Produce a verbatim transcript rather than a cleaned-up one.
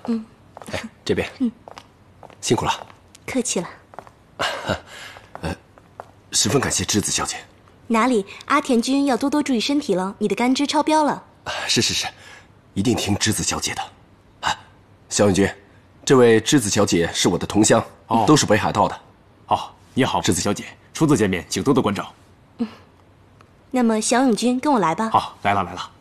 嗯。 哎，这边。 嗯。 辛苦了。 客气了。 呃，十分感谢栀子小姐。 哪里，阿田君要多多注意身体了，你的肝脂超标了。 是是是，一定听栀子小姐的。啊，萧永军，这位栀子小姐是我的同乡，哦、都是北海道的。 哦，你好，栀子小姐，初次见面，请多多关照。 嗯。那么，小永军，跟我来吧。 好，来了来了。